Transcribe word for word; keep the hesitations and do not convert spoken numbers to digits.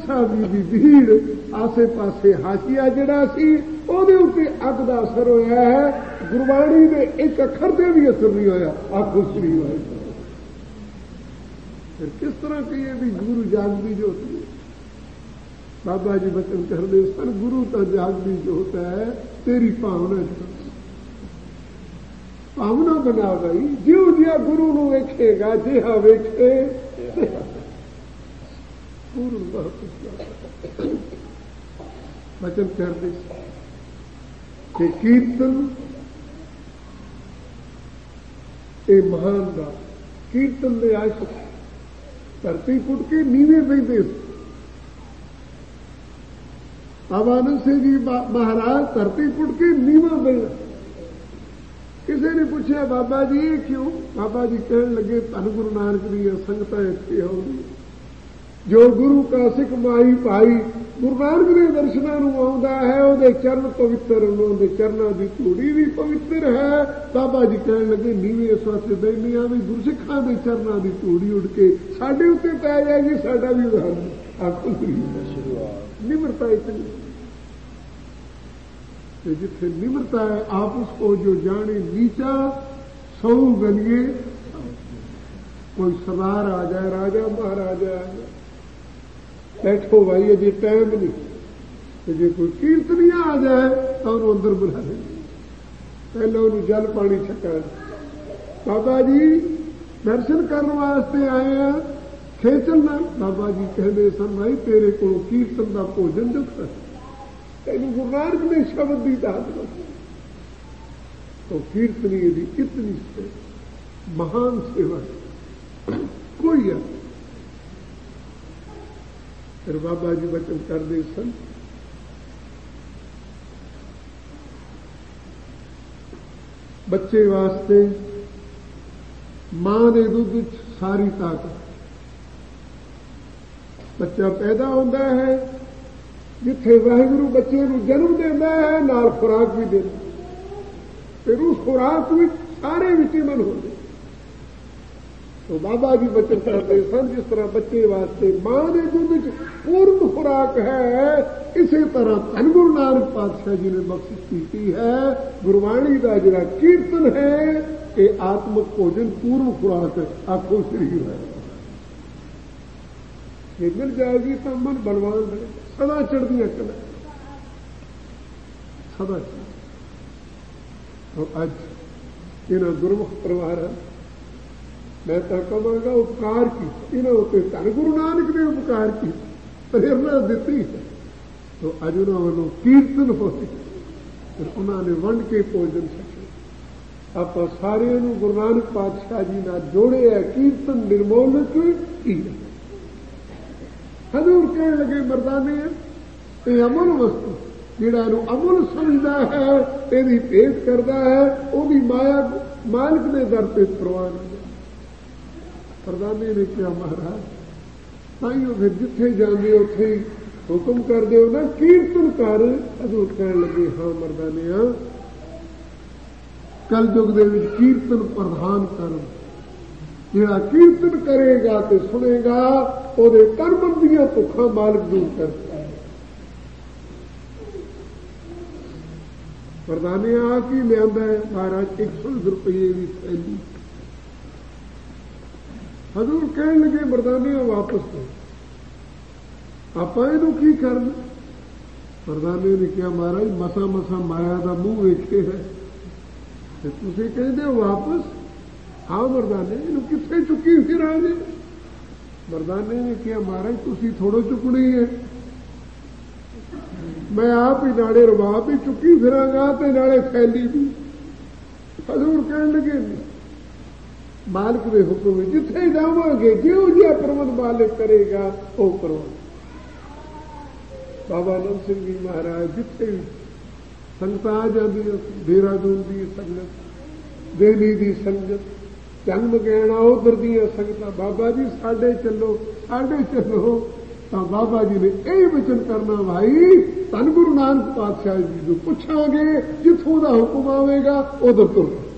साहब जी की भीड़ आसे पासे हाशिया जिहड़ा सी ਉਹਦੇ ਉੱਤੇ ਅੱਗ ਦਾ ਅਸਰ ਹੋਇਆ ਹੈ। ਗੁਰਬਾਣੀ ਦੇ ਇੱਕ ਅੱਖਰ ਤੇ ਵੀ ਅਸਰ ਨਹੀਂ ਹੋਇਆ। ਆਖੋ ਸ੍ਰੀ ਵਾਹਿਗੁਰੂ। ਫਿਰ ਕਿਸ ਤਰ੍ਹਾਂ ਕਹੀਏ ਵੀ ਗੁਰੂ ਜਾਗਦੀ ਜੋਤ ਹੈ। ਬਾਬਾ ਜੀ ਬਚਨ ਕਰਦੇ ਸਨ, ਗੁਰੂ ਤਾਂ ਜਾਗਦੀ ਜੋਤ ਹੈ, ਤੇਰੀ ਭਾਵਨਾ ਭਾਵਨਾ ਬਣਾ ਗਈ। ਜਿਉ ਜਿਹਾ ਗੁਰੂ ਨੂੰ ਵੇਖੇਗਾ, ਜਿਹਾ ਵੇਖੇ ਗੁਰੂ ਵਾਪਸ ਬਚਨ ਕਰਦੇ ਕਿ ਕੀਰਤਨ ਇਹ ਮਹਾਨ ਦਾ ਕੀਰਤਨ ਦੇ ਆਸ਼ਕ ਧਰਤੀ ਪੁੱਟ ਕੇ ਨੀਵੇਂ ਬੈਠੇ। ਆਨੰਦ ਸਿੰਘ ਜੀ ਮਹਾਰਾਜ ਧਰਤੀ ਪੁੱਟ ਕੇ ਨੀਵਾਂ ਬੈਠੇ। ਕਿਸੇ ਨੇ ਪੁੱਛਿਆ ਬਾਬਾ ਜੀ ਇਹ ਕਿਉਂ? ਬਾਬਾ ਜੀ ਕਹਿਣ ਲੱਗੇ ਧੰਨ ਗੁਰੂ ਨਾਨਕ ਦੀਆਂ ਸੰਗਤਾਂ ਇੱਥੇ ਆਉਂਦੀਆਂ, ਜੋ ਗੁਰੂ ਕਾ ਸਿੱਖ ਮਾਈ ਭਾਈ ਗੁਰੂ ਨਾਨਕ ਦੇ ਦਰਸ਼ਨਾਂ ਨੂੰ ਆਉਂਦਾ ਹੈ, ਉਹਦੇ ਚਰਨ ਪਵਿੱਤਰ, ਉਹਦੇ ਚਰਨਾਂ ਦੀ ਧੂੜੀ ਵੀ ਪਵਿੱਤਰ ਹੈ। ਬਾਬਾ ਜੀ ਕਹਿਣ ਲੱਗੇ ਨੀਵੇਂ ਇਸ ਵਾਸਤੇ ਬੈਠੇ ਆ ਵੀ ਗੁਰਸਿੱਖਾਂ ਦੇ ਚਰਨਾਂ ਦੀ ਧੂੜੀ ਉੱਡ ਕੇ ਸਾਡੇ ਉੱਤੇ ਪੈ ਜਾਏਗੀ, ਸਾਡਾ ਵੀ ਉਦਾਹਰਨ ਆਖੋ ਨਿਮਰਤਾ ਇਤਨੀ। जिथे निम्रता है आप उसको जो जाने नीचा सौ गलिए। कोई सरदार आ जाए, राजा महाराजा आ जाए, बैठो भाई अजे टाइम नहीं, तो जो कोई कीर्तनिया आ जाए तो उन्होंने अंदर बुला लेंगे, पहले उन्होंने जल पानी छका। बाबा जी दर्शन करने वास्ते आए हैं, खेचल ना। बाबा जी कहते सन भाई तेरे को कीर्तन का भोजन दुख है, तेन गुरु नानक ने शब्द की दात तो कीर्तनी की कितनी से महान सेवा कोई है। फिर बाबा जी वचन करते सन, बच्चे वास्ते मां के दुध सारी ताकत। बच्चा पैदा होता है, जिथे वाहिगुरू बच्चे को जन्म देता है नाल खुराक भी देता, फिर उस खुराक में सारे विटामिन होते। तो बाबा जी बचन करते सन जिस तरह बच्चे वास्ते मां के दूध पूर्ण खुराक है, इसी तरह धन गुरु नानक पातशाह जी ने बख्शिश की है। गुरबाणी का जिहड़ा कीर्तन है ये आत्मक भोजन पूर्ण खुराक है। आखो श्री है ये मिल जाएगी तो मन बलवान बनेगा, सदा चढ़दियां कला सदा। तो अज इन्होंने गुरमुख परिवार मैं तो कहांगा उपकार की इन्होंने उत्ते धन गुरु नानक ने उपकार की प्रेरणा दी है। तो अज उन्होंने वालों कीर्तन होते फिर उन्होंने वंड के भोजन छके। आप सारे गुरु नानक पातशाह जी नाल जोड़े है कीर्तन निर्मोलक ही है। हजूर कहने लगे मरदाने ये अमल वस्तु जिहड़ा इहनूं अमल समझदा है, इहदी भेंट करदा है, उहदी माया मालिक ने दर ते प्रवान है। मरदाने ने कहा महाराज ताइयों फिर जिथे जांदे उत्थे ही हुक्म कर दो ना कीर्तन कर। हजूर कहने लगे हाँ मरदाने कल युग दे विच कीर्तन प्रधान कर। जिहड़ा कीर्तन करेगा तो सुनेगा ਉਹਦੇ ਕਰਮ ਦੀਆਂ ਭੁੱਖਾਂ ਮਾਲਕ ਦੂਰ ਕਰਦਾ ਹੈ। ਪ੍ਰਧਾਨੇ ਆ ਕੀ ਲਿਆਂਦਾ ਹੈ ਮਹਾਰਾਜ ਇੱਕ ਸੌ ਰੁਪਏ ਦੀ ਥੈਲੀ। ਹਜ਼ੂਰ ਕਹਿਣ ਲੱਗੇ ਮਰਦਾਨੇ ਵਾਪਸ ਦੋ, ਆਪਾਂ ਇਹਨੂੰ ਕੀ ਕਰਨਾ? ਮਰਦਾਨੇ ਨੇ ਕਿਹਾ ਮਹਾਰਾਜ ਮਸਾ ਮਸਾ ਮਾਇਆ ਦਾ ਮੂੰਹ ਵੇਖੇ ਹੈ ਤੇ ਤੁਸੀਂ ਕਹਿੰਦੇ ਹੋ ਵਾਪਸ। ਹਾਂ ਮਰਦਾਨੇ ਇਹਨੂੰ ਕਿੱਥੇ ਚੁੱਕੀ ਫਿਰਾਂਗੇ? मरदाने ने कहा महाराज तुसी थोड़ो चुकनी है, मैं आप ही नाले रबाब भी चुकी फिरांगा ते नाले फैली भी। हजूर कहने लगे मालिक के हुक्म में जिथे जावांगे जो जिहा प्रबंध मालिक करेगा वो प्रबंध। बाबा नंद सिंह जी महाराज जिथे भी संगत आ जाती, देहरादून की संगत, दिल्ली की संगत, जन्म गहना उधर दियां संगतां बाबा जी साडे चलो साडे चलो। तो बाबा जी ने यही वचन करना भाई धन गुरु नानक पातशाह जी को पूछांगे जिथों दा हुक्म आवेगा उधर तुर।